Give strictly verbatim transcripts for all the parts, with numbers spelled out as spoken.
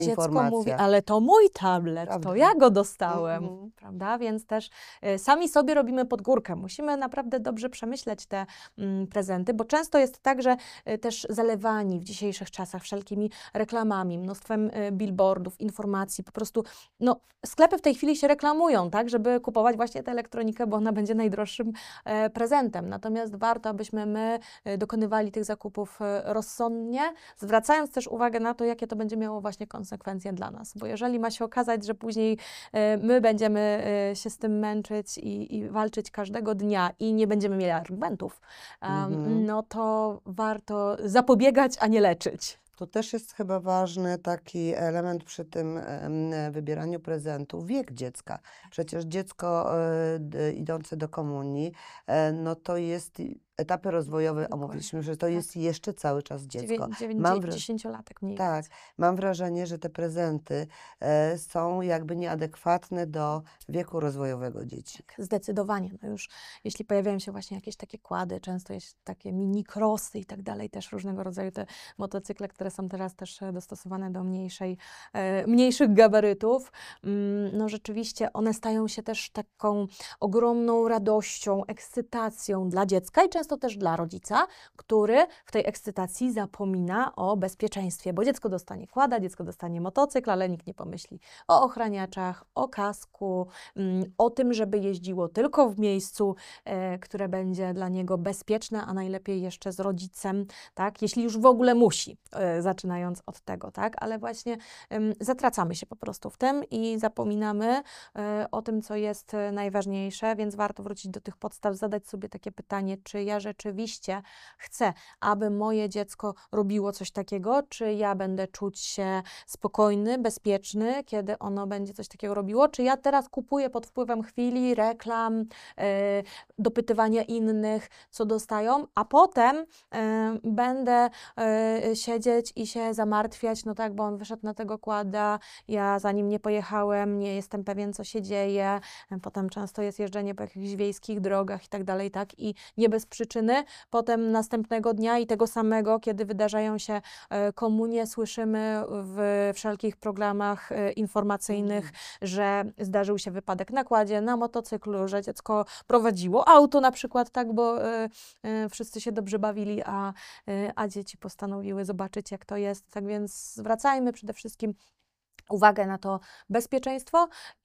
dziecko mówi, informacja. ale to mój tablet, Prawda. to ja go dostałem, Mhm. prawda? Więc też y, sami sobie robimy pod górkę. Musimy naprawdę dobrze przemyśleć te mm, prezenty, bo często jest tak, że y, też zalewani w dzisiejszych czasach wszelkimi reklamami, mnóstwem y, billboardów, informacji, po prostu no, sklepy w tej chwili się reklamują, tak, żeby kupować właśnie tę elektronikę, bo ona będzie najdroższym e, prezentem. Natomiast warto, abyśmy my e, dokonywali tych zakupów e, rozsądnie, zwracając też uwagę na to, jakie to będzie miało właśnie konsekwencje dla nas. Bo jeżeli ma się okazać, że później e, my będziemy e, się z tym męczyć i, i walczyć każdego dnia i nie będziemy mieli argumentów, em, Mhm. no to warto zapobiegać, a nie leczyć. To też jest chyba ważny taki element przy tym em, wybieraniu prezentów, wiek dziecka. Przecież dziecko e, d- idące do komunii, e, no to jest i- etapy rozwojowe, a Dokładnie, mówiliśmy, że to tak. jest jeszcze cały czas dziecko. Dziewię- Mam dziewię- wra- dziesięciolatek mniej Tak, więcej. mam wrażenie, że te prezenty e, są jakby nieadekwatne do wieku rozwojowego dzieci. Zdecydowanie. No już jeśli pojawiają się właśnie jakieś takie kłady, często jest takie mini crossy i tak dalej, też różnego rodzaju te motocykle, które są teraz też e, dostosowane do mniejszej, e, mniejszych gabarytów, mm, no rzeczywiście one stają się też taką ogromną radością, ekscytacją dla dziecka i często też dla rodzica, który w tej ekscytacji zapomina o bezpieczeństwie, bo dziecko dostanie kłada, dziecko dostanie motocykl, ale nikt nie pomyśli o ochraniaczach, o kasku, mm, o tym, żeby jeździło tylko w miejscu, e, które będzie dla niego bezpieczne, a najlepiej jeszcze z rodzicem, tak, jeśli już w ogóle musi, e, zaczynając od tego, tak, ale właśnie em, zatracamy się po prostu w tym i zapominamy e, o tym, co jest e, najważniejsze, więc warto wrócić do tych podstaw, zadać sobie takie pytanie, czy ja rzeczywiście chcę, aby moje dziecko robiło coś takiego, czy ja będę czuć się spokojny, bezpieczny, kiedy ono będzie coś takiego robiło, czy ja teraz kupuję pod wpływem chwili, reklam, e, dopytywania innych, co dostają, a potem e, będę e, siedzieć i się zamartwiać, no tak, bo on wyszedł na tego kłada, ja za nim nie pojechałem, nie jestem pewien, co się dzieje, e, potem często jest jeżdżenie po jakichś wiejskich drogach i tak dalej, tak, i nie bez przyczyny, potem następnego dnia i tego samego, kiedy wydarzają się e, komunie, słyszymy w wszelkich programach e, informacyjnych, Mhm. że zdarzył się wypadek na kładzie, na motocyklu, że dziecko prowadziło auto na przykład, tak, bo y, y, wszyscy się dobrze bawili, a, y, a dzieci postanowiły zobaczyć, jak to jest. Tak więc zwracajmy przede wszystkim uwagę na to bezpieczeństwo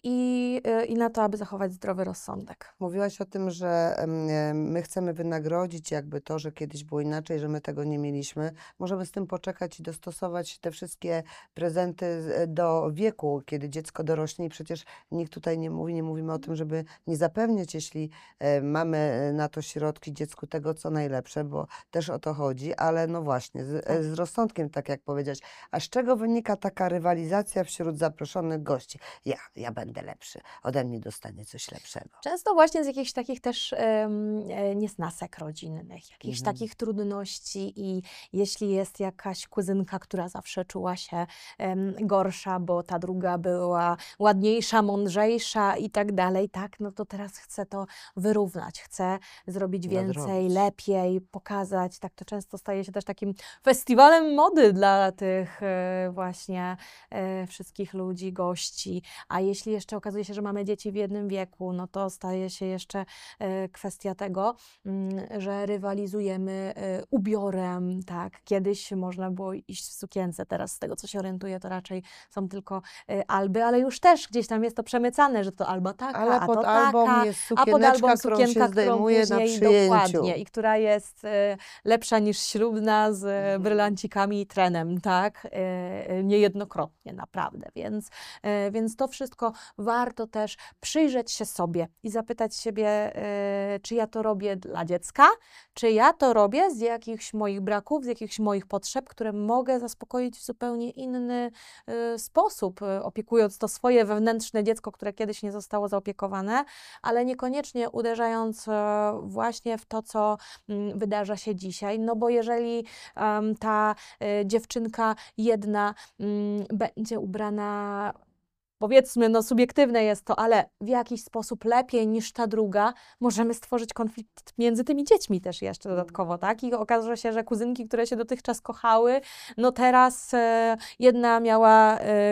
i, y, i na to, aby zachować zdrowy rozsądek. Mówiłaś o tym, że em, e, my chcemy wynagrodzić jakby to, że kiedyś było inaczej, że my tego nie mieliśmy. Możemy z tym poczekać i dostosować te wszystkie prezenty z- do wieku, kiedy dziecko dorośnie i przecież nikt tutaj nie mówi, nie mówimy o tym, żeby nie zapewniać, jeśli e, mamy na to środki, dziecku tego, co najlepsze, bo też o to chodzi, ale no właśnie, z, Tak. e, z rozsądkiem, tak jak powiedziałeś. A z czego wynika taka rywalizacja wśród zaproszonych gości? Ja, ja będę lepszy, ode mnie dostanie coś lepszego. Często właśnie z jakichś takich też em, e, niesnasek rodzinnych, jakichś Mhm. takich trudności i jeśli jest jakaś kuzynka, która zawsze czuła się em, gorsza, bo ta druga była ładniejsza, mądrzejsza i tak dalej, tak, no to teraz chcę to wyrównać, chcę zrobić więcej, Nadrobić. lepiej, pokazać, tak to często staje się też takim festiwalem mody dla tych e, właśnie e, wszystkich ludzi, gości, a jeśli jeszcze okazuje się, że mamy dzieci w jednym wieku, no to staje się jeszcze e, kwestia tego, mm, że rywalizujemy e, ubiorem, tak. Kiedyś można było iść w sukience, teraz z tego, co się orientuję, to raczej są tylko e, alby, ale już też gdzieś tam jest to przemycane, że to alba taka, Ale a pod to album taka, jest a pod album sukieneczka, którą się sukienka, którą zdejmuje na później przyjęciu. dokładnie i która jest e, lepsza niż ślubna z e, Mhm. brylancikami i trenem, tak, e, e, niejednokrotnie, naprawdę, więc, e, więc to wszystko warto też przyjrzeć się sobie i zapytać siebie, e, czy ja to robię dla dziecka, czy ja to robię z jakichś moich braków, z jakichś moich potrzeb, które mogę zaspokoić w zupełnie inny e, sposób, e, opiekując to swoje wewnętrzne dziecko, które kiedyś nie zostało zaopiekowane, ale niekoniecznie uderzając e, właśnie w to, co mm, wydarza się dzisiaj, no bo jeżeli em, ta e, dziewczynka jedna mm, będzie ubrana, powiedzmy, no subiektywne jest to, ale w jakiś sposób lepiej niż ta druga, możemy stworzyć konflikt między tymi dziećmi też jeszcze dodatkowo, tak? I okaże się, że kuzynki, które się dotychczas kochały, no teraz e, jedna miała e,